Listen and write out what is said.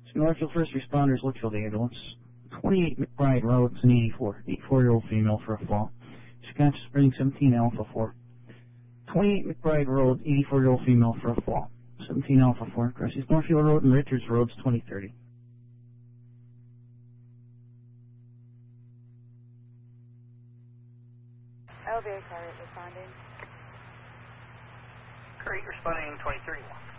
Northfield First Responders, Litchfield Ambulance. 28 McBride Road, it's an 84-year-old female for a fall. She's conscious, breathing, 17 Alpha 4. 28 McBride Road, 84-year-old female for a fall. 17 Alpha 4. Crosses Northfield Road and Richards Roads, 2030. LVA Current responding. Current responding 2031.